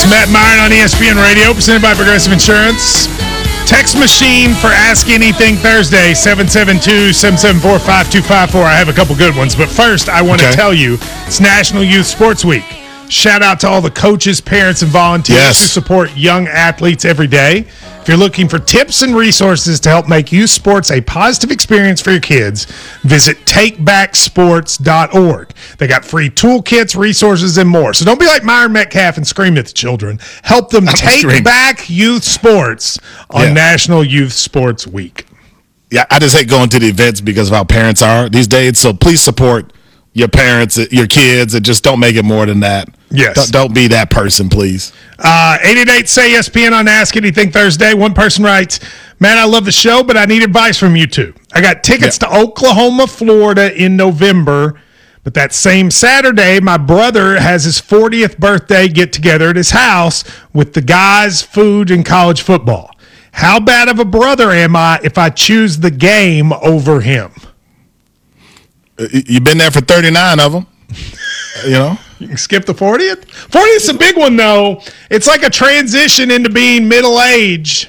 It's Matt Myron on ESPN Radio, presented by Progressive Insurance. Text machine for Ask Anything Thursday, 772-774-5254. I have a couple good ones, but first I want to tell you it's National Youth Sports Week. Shout out to all the coaches, parents, and volunteers who support young athletes every day. If you're looking for tips and resources to help make youth sports a positive experience for your kids, visit takebacksports.org. They got free toolkits, resources, and more. So don't be like Myron Metcalf and scream at the children. Help them take back youth sports on National Youth Sports Week. Yeah, I just hate going to the events because of how parents are these days. So please support your parents, your kids, and just don't make it more than that. Yes. Don't be that person, please. 888-SAY-ESPN on Ask Anything Thursday. One person writes, man, I love the show, but I need advice from you two. I got tickets to Oklahoma, Florida in November, but that same Saturday, my brother has his 40th birthday get-together at his house with the guys, food, and college football. How bad of a brother am I if I choose the game over him? You've been there for 39 of them, you know. You can skip the 40th. 40th's a big one, though. It's like a transition into being middle age.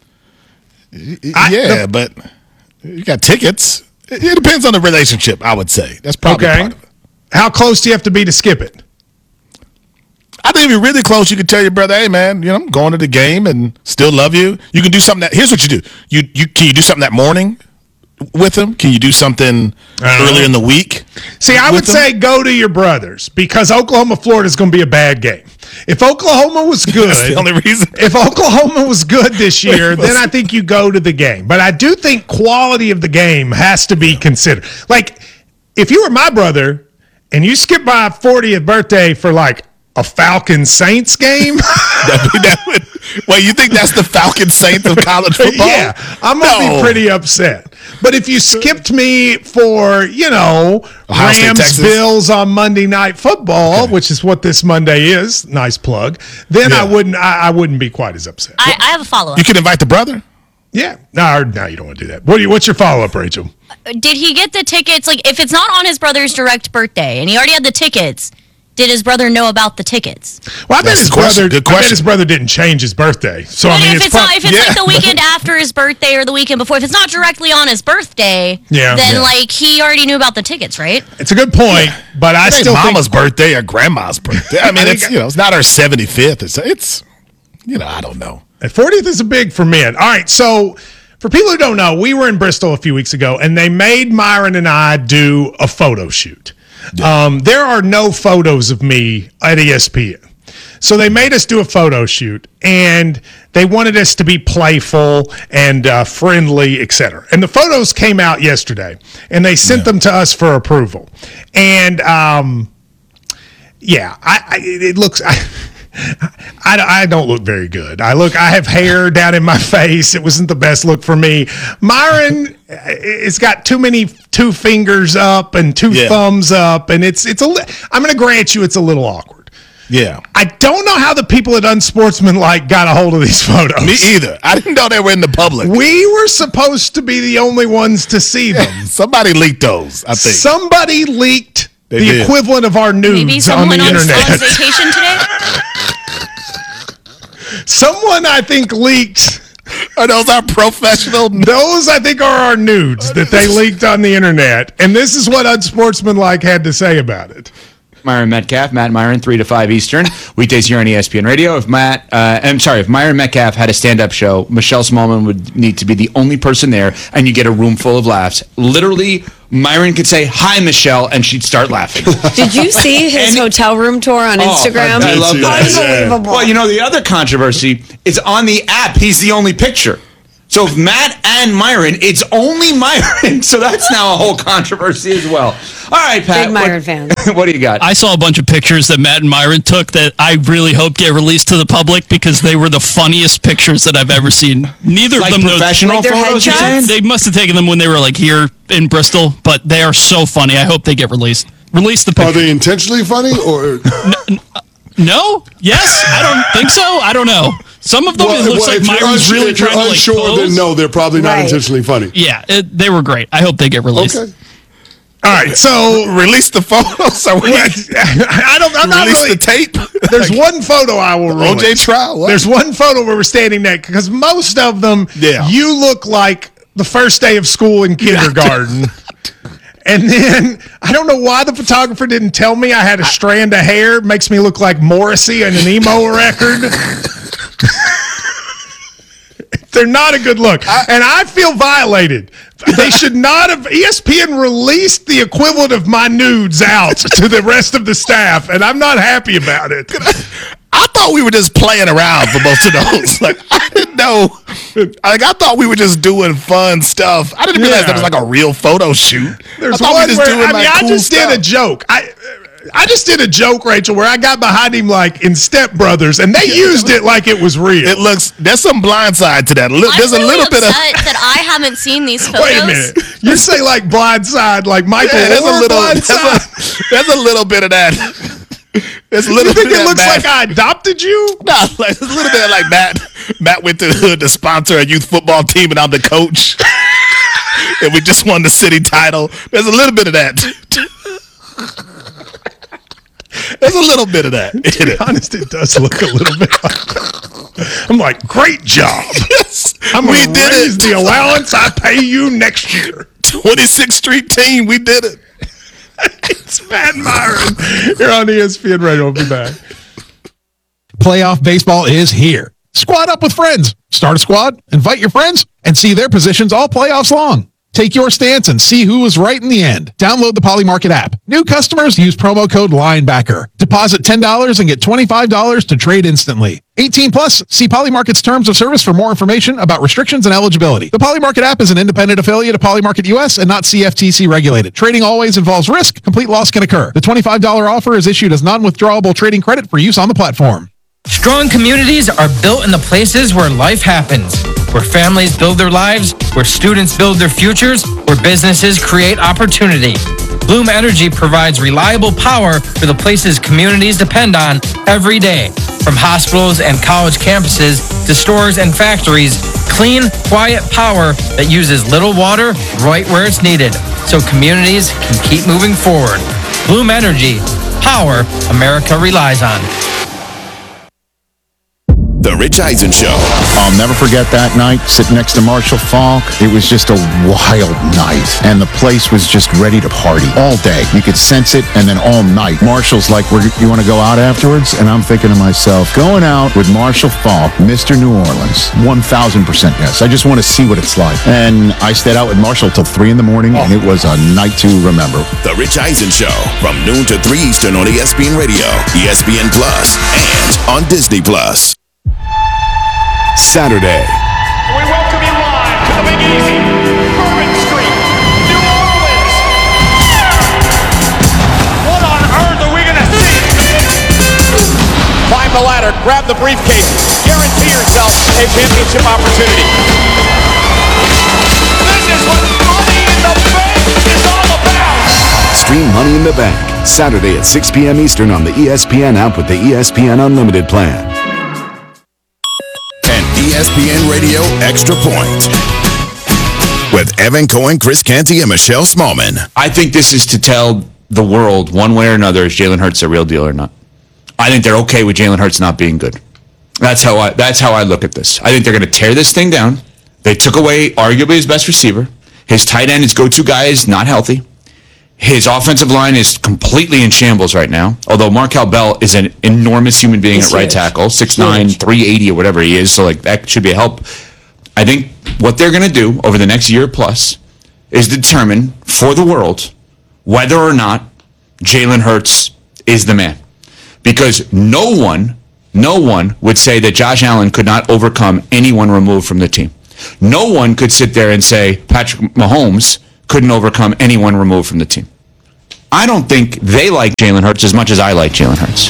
But you got tickets. It depends on the relationship, I would say. That's probably part of it. How close do you have to be to skip it? I think if you're really close, you can tell your brother, hey, man, you know, I'm going to the game and still love you. You can do something here's what you do. Can you do something that morning with him? Can you do something earlier in the week? See, I would say go to your brothers because Oklahoma, Florida is going to be a bad game. If Oklahoma was good, that's the only reason. If Oklahoma was good this year, then I think you go to the game. But I do think quality of the game has to be considered. Like, if you were my brother and you skipped my 40th birthday for like a Falcons Saints game? Well, you think that's the Falcons Saints of college football? Yeah, I'm going to be pretty upset. But if you skipped me for, Rams Bills on Monday Night Football, which is what this Monday is, nice plug, then I wouldn't be quite as upset. I have a follow-up. You could invite the brother? Yeah. No, you don't want to do that. What's your follow-up, Rachel? Did he get the tickets? Like, if it's not on his brother's direct birthday and he already had the tickets, did his brother know about the tickets? Well, I bet his brother didn't change his birthday. So but if it's like the weekend after his birthday or the weekend before, if it's not directly on his birthday, then like he already knew about the tickets, right? It's a good point, but I still think Mama's birthday or Grandma's birthday. I mean, it's not our 75th. It's I don't know. And 40th is a big for men. All right, so for people who don't know, we were in Bristol a few weeks ago, and they made Myron and I do a photo shoot. There are no photos of me at ESPN. So they made us do a photo shoot, and they wanted us to be playful and friendly, etc. And the photos came out yesterday, and they sent them to us for approval. And, it looks... I don't look very good. I have hair down in my face. It wasn't the best look for me. Myron, it's got two fingers up and two thumbs up, and I'm going to grant you it's a little awkward. Yeah. I don't know how the people at Unsportsmanlike got a hold of these photos. Me either. I didn't know they were in the public. We were supposed to be the only ones to see them. Somebody leaked those, I think. Somebody leaked the equivalent of our nudes on the internet. Maybe someone on vacation today? Someone, I think, leaked. Are those our professional? Those, I think, are our nudes that they leaked on the internet. And this is what Unsportsmanlike had to say about it. Myron Metcalf, Matt Myron, 3 to 5 Eastern, weekdays here on ESPN Radio. If Myron Metcalf had a stand-up show, Michelle Smallman would need to be the only person there, and you get a room full of laughs. Literally, Myron could say, "Hi, Michelle," and she'd start laughing. Did you see his hotel room tour on Instagram? I love that. Unbelievable. Well, the other controversy is on the app, he's the only picture. So if Matt and Myron, it's only Myron. So that's now a whole controversy as well. All right, Pat. Big Myron fan. What do you got? I saw a bunch of pictures that Matt and Myron took that I really hope get released to the public because they were the funniest pictures that I've ever seen. Neither of them professional photos. They must have taken them when they were like here in Bristol, but they are so funny. I hope they get released. Release the picture. Are they intentionally funny or no? Yes? I don't think so. I don't know. Some of them it looks like Myron's really trying to unsure, pose. Then no, they're probably not intentionally funny. Yeah, they were great. I hope they get released. Okay. All right, so release the photos. I'm not release really. the tape. There's one photo I will release. OJ trial. What? There's one photo where we're standing there because most of them, you look like the first day of school in kindergarten. And then I don't know why the photographer didn't tell me I had a strand of hair. It makes me look like Morrissey in an emo record. They're not a good look. And I feel violated. They should not have. ESPN released the equivalent of my nudes out to the rest of the staff, and I'm not happy about it. I thought we were just playing around for most of those. Like, I didn't know. Like, I thought we were just doing fun stuff. I didn't realize that was like a real photo shoot. There's one where, I just did a joke. I just did a joke, Rachel, where I got behind him like in Step Brothers, and they used it like it was real. It looks, there's some blind side to that. There's I'm a little bit of that I haven't seen these photos. Wait a minute. You say like blind side, like Michael there's a little, blind side. There's a little bit of that. There's a little You think bit it of looks Matt. like I adopted you? No, like, a little bit of like Matt went to the hood to sponsor a youth football team, and I'm the coach. And we just won the city title. There's a little bit of that. There's a little bit of that. To be honest, it does look a little bit like, I'm like, great job. Yes, I'm going to raise the allowance I pay you next year. 26th Street team, we did it. It's Matt Myron. You're on ESPN Radio. We'll be back. Playoff baseball is here. Squad up with friends. Start a squad, invite your friends, and see their positions all playoffs long. Take your stance and see who was right in the end. Download the Polymarket app. New customers use promo code LINEBACKER. Deposit $10 and get $25 to trade instantly. 18 plus. See Polymarket's terms of service for more information about restrictions and eligibility. The Polymarket app is an independent affiliate of Polymarket US and not CFTC regulated. Trading always involves risk. Complete loss can occur. The $25 offer is issued as non-withdrawable trading credit for use on the platform. Strong communities are built in the places where life happens, where families build their lives, where students build their futures, where businesses create opportunity. Bloom Energy provides reliable power for the places communities depend on every day. From hospitals and college campuses to stores and factories, clean, quiet power that uses little water right where it's needed, so communities can keep moving forward. Bloom Energy, power America relies on. The Rich Eisen Show. I'll never forget that night, sitting next to Marshall Faulk. It was just a wild night, and the place was just ready to party all day. You could sense it, and then all night. Marshall's like, you want to go out afterwards? And I'm thinking to myself, going out with Marshall Faulk, Mr. New Orleans, 1,000% yes. I just want to see what it's like. And I stayed out with Marshall till 3 in the morning, and it was a night to remember. The Rich Eisen Show, from noon to 3 Eastern on ESPN Radio, ESPN Plus, and on Disney Plus. Saturday. We welcome you live to the Big Easy, Bourbon Street, New Orleans. What on earth are we going to see? Climb the ladder, grab the briefcase, guarantee yourself a championship opportunity. This is what Money in the Bank is all about. Stream Money in the Bank, Saturday at 6 p.m. Eastern on the ESPN app with the ESPN Unlimited plan. ESPN Radio Extra Point with Evan Cohen, Chris Canty, and Michelle Smallman. I think this is to tell the world one way or another, is Jalen Hurts a real deal or not? I think they're okay with Jalen Hurts not being good. That's how I look at this. I think they're going to tear this thing down. They took away arguably his best receiver. His tight end, his go-to guy, is not healthy. His offensive line is completely in shambles right now, although Markel Bell is an enormous human being at right tackle, 6'9", 380 or whatever he is, so like that should be a help. I think what they're going to do over the next year plus is determine for the world whether or not Jalen Hurts is the man. Because no one would say that Josh Allen could not overcome anyone removed from the team. No one could sit there and say Patrick Mahomes couldn't overcome anyone removed from the team. I don't think they like Jalen Hurts as much as I like Jalen Hurts.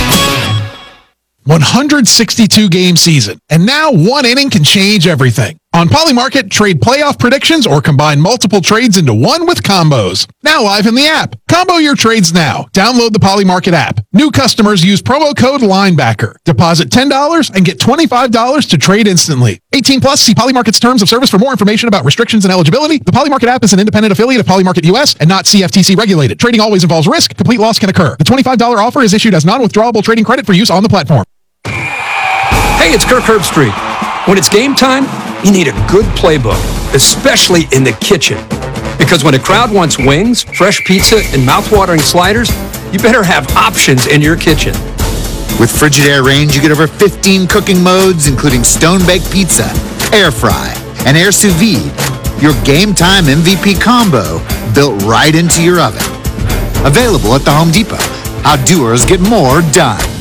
162 game season, and now one inning can change everything. On Polymarket, trade playoff predictions or combine multiple trades into one with combos. Now live in the app. Combo your trades now. Download the Polymarket app. New customers use promo code LINEBACKER. Deposit $10 and get $25 to trade instantly. 18 plus, see Polymarket's terms of service for more information about restrictions and eligibility. The Polymarket app is an independent affiliate of Polymarket US and not CFTC regulated. Trading always involves risk. Complete loss can occur. The $25 offer is issued as non-withdrawable trading credit for use on the platform. Hey, it's Kirk Herbstreit. When it's game time, you need a good playbook, especially in the kitchen. Because when a crowd wants wings, fresh pizza, and mouthwatering sliders, you better have options in your kitchen. With Frigidaire Range, you get over 15 cooking modes, including stone-baked pizza, air fry, and air sous vide. Your game time MVP combo built right into your oven. Available at the Home Depot. How doers get more done.